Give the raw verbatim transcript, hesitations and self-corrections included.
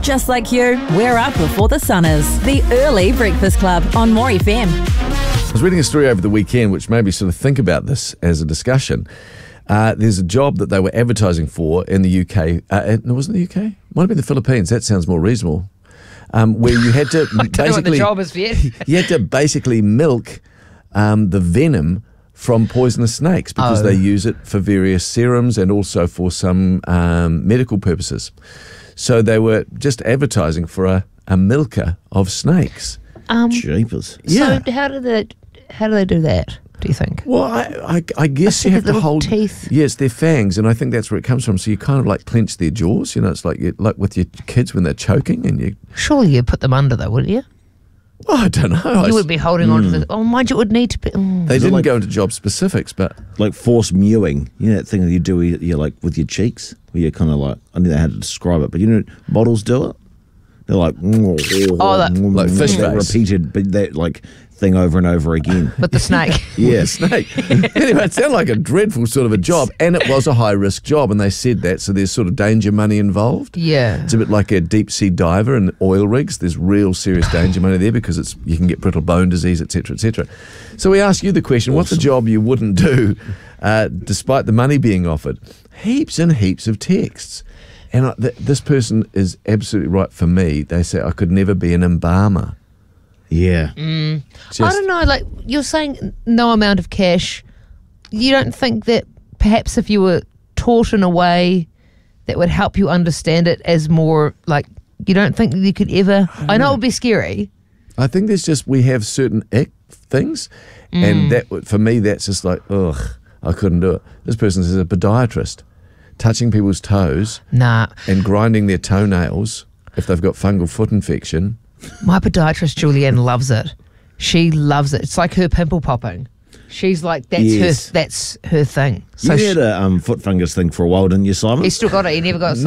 Just like you, we're up before the sun is. The Early Breakfast Club on More F M. I was reading a story over the weekend which made me sort of think about this as a discussion. Uh, there's a job that they were advertising for in the U K. Uh, no, wasn't it the U K? Might have been the Philippines. That sounds more reasonable. Um, where you had to I don't know what the basically job is yet. you had to basically milk um, the venom from poisonous snakes because Oh. they use it for various serums and also for some um, medical purposes. So they were just advertising for a, a milker of snakes. Um, Jeepers. Yeah. So how do they how do they do that? Do you think? Well, I, I, I guess I you see have the to little hold teeth. Yes, their fangs, and I think that's where it comes from. So you kind of like clench their jaws. You know, it's like you, like with your kids when they're choking, and you. Surely you'd put them under though, wouldn't you? Well, I don't know. I You s- would be holding on to the. Oh, mind you, it would need to be. Oh. They Is it didn't like- go into job specifics, but Like forced mewing. You know that thing that you do where you- you're like with your cheeks? Where you're kind of like, I don't know how to describe it, but you know, models do it? They're like, Oh, that- Like fish that face. repeated, but that like thing over and over again. With the snake. Yes. snake. Anyway, it sounded like a dreadful sort of a job, and it was a high risk job, and they said that, so there's sort of danger money involved. Yeah. It's a bit like a deep sea diver and oil rigs. There's real serious danger money there because it's you can get brittle bone disease, et cetera, et cetera. So we ask you the question: what's a job you wouldn't do, uh, despite the money being offered? Heaps and heaps of texts, and I, th- this person is absolutely right for me. They say I could never be an embalmer. Yeah. I Just- don't know. Like you're saying, no amount of cash. You don't think that perhaps if you were taught in a way that would help you understand it as more like you don't think that you could ever. I know it would be scary. I think there's just we have certain ick things, and that would- for me that's just like ugh, I couldn't do it. This person is a podiatrist, touching people's toes Nah. and grinding their toenails if they've got fungal foot infection. My podiatrist Julianne loves it. She loves it. It's like her pimple popping. She's like that's Yes. her that's her thing. So You she, had a um, foot fungus thing for a while, didn't you, Simon? he still got it. He never got